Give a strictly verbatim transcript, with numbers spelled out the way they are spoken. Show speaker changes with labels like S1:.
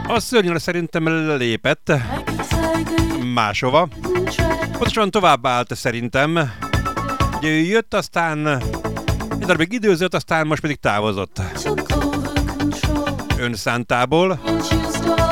S1: A szörnyre szerintem lépett máshova. Pontosan tovább állt szerintem. Ugye ő jött, aztán egy darabig időzött, aztán most pedig távozott. Önszántából.